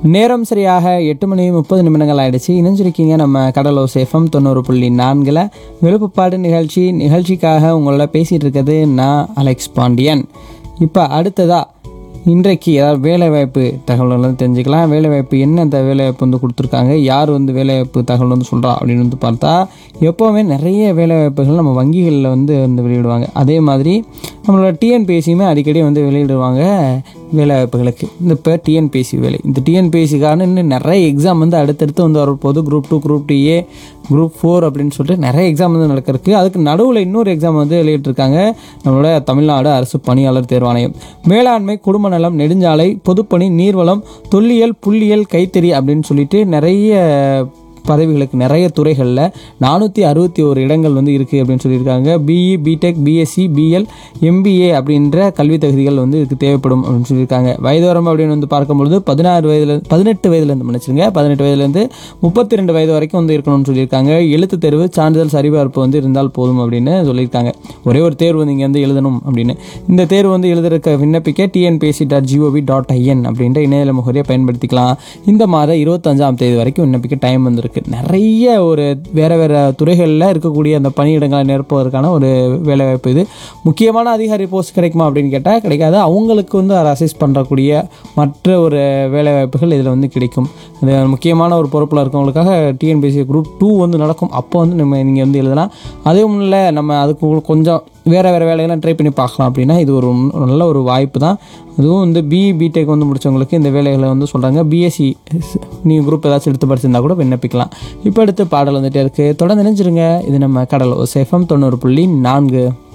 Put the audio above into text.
நேரம் சரியாக 8:30 ஆயிடுச்சு. இணைஞ்சிருக்கீங்க நம்ம கடலோசை FM 90.4 விழுப்புப்பாடு நிகழ்ச்சிக்காக உங்களோட பேசிகிட்டு இருக்கிறது நான் அலெக்ஸ் பாண்டியன். இப்போ அடுத்ததாக இன்றைக்கு ஏதாவது வேலைவாய்ப்பு தகவல்கள் வந்து தெரிஞ்சுக்கலாம். வேலைவாய்ப்பு என்ன இந்த வேலைவாய்ப்பு வந்து கொடுத்துருக்காங்க, யார் வந்து வேலைவாய்ப்பு தகவல் வந்து சொல்கிறா அப்படின்னு வந்து பார்த்தா, எப்போவுமே நிறைய வேலைவாய்ப்புகள் நம்ம வங்கிகளில் வந்து வெளியிடுவாங்க. அதே மாதிரி நம்மளோட டிஎன்பிஎஸ்சியுமே அடிக்கடி வந்து வெளியிடுவாங்க வேலைவாய்ப்புகளுக்கு. இப்போ டிஎன்பிஎஸ்சி வேலை, இந்த டிஎன்பிஎஸ்சிக்கான இன்னும் நிறைய எக்ஸாம் வந்து அடுத்தடுத்து வந்து வரப்போகுது. குரூப் 2, குரூப் 2A, குரூப் 4 அப்படின்னு சொல்லிட்டு நிறைய எக்ஸாம் வந்து நடக்கிறதுக்கு. அதுக்கு நடுவில் இன்னொரு எக்ஸாம் வந்து வெளியிட்டிருக்காங்க நம்மளோட தமிழ்நாடு அரசு பணியாளர் தேர்வாணையம். வேளாண்மை, குடும்ப நலம், நெடுஞ்சாலை, பொதுப்பணி, நீர்வளம், தொல்லியல், புள்ளியியல், கைத்தறி அப்படின்னு சொல்லிட்டு நிறைய பதவிகளுக்கு நிறைய துறைகளில் 461 இடங்கள் வந்து இருக்குது அப்படின்னு சொல்லியிருக்காங்க. BE, BTech, BSc, PL, MBA அப்படின்ற கல்வி தகுதிகள் வந்து இதுக்கு தேவைப்படும் அப்படின்னு சொல்லியிருக்காங்க. வயதுவரம் அப்படின்னு வந்து பார்க்கும்பொழுது 18 வயதுலேருந்து 32 வயது வரைக்கும் வந்து இருக்கணும்னு சொல்லியிருக்காங்க. எழுத்து தேர்வு, சான்றிதழ் சரிபார்ப்பு வந்து இருந்தால் போதும் அப்படின்னு சொல்லியிருக்காங்க. ஒரே ஒரு தேர்வு வந்து இங்கே வந்து எழுதணும் அப்படின்னு. இந்த தேர்வு வந்து எழுதுறதுக்கு விண்ணப்பிக்க tnpsc.gov.in அப்படின்ற இணையதள முகவரியை பயன்படுத்திக்கலாம். இந்த மாதம் 25ஆம் தேதி வரைக்கும் விண்ணப்பிக்க டைம் வந்துருக்கு. நிறைய ஒரு வேறு துறைகளில் இருக்கக்கூடிய அந்த பணியிடங்களை நிரப்புவதற்கான ஒரு வேலைவாய்ப்பு. இது முக்கியமான அதிகாரி போஸ்ட் கிடைக்குமா அப்படின்னு கேட்டால் கிடைக்காது. அவங்களுக்கு வந்து அதை அசஸ் பண்ணுறக்கூடிய மற்ற ஒரு வேலைவாய்ப்புகள் இதில் வந்து கிடைக்கும். அது முக்கியமான ஒரு பொறுப்பில் இருக்கவங்களுக்காக டிஎன்பிஎஸ்சி குரூப் 2 வந்து நடக்கும். அப்போ வந்து நீங்கள் வந்து எழுதலாம். அதுவும் இல்லை நம்ம அதுக்கு கொஞ்சம் வேறு வேலையெல்லாம் ட்ரை பண்ணி பார்க்கலாம் அப்படின்னா இது ஒரு நல்ல ஒரு வாய்ப்பு தான். அதுவும் வந்து பிஇ, பிடெக் வந்து முடித்தவங்களுக்கு இந்த வேலைகளை வந்து சொல்கிறாங்க. பிஎஸ்சி நீங்கள் குரூப் ஏதாச்சும் எடுத்து படிச்சிருந்தா கூட விண்ணப்பிக்கலாம். இப்போ அடுத்து பாடல் வந்துகிட்டே இருக்குது. தொடர்ந்து நினைச்சிருங்க. இது நம்ம கடலோசை FM 90.4.